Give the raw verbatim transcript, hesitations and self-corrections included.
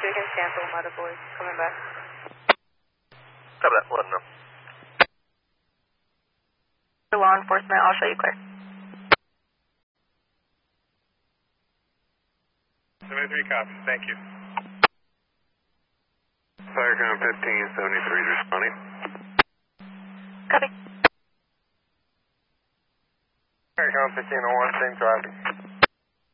you can cancel my boys coming back. Copy that, let them know. For law enforcement, I'll show you clear. seventy-three copies, thank you. Firecon fifteen seventy-three is responding. Copy. Firecon fifteen oh one, same traffic.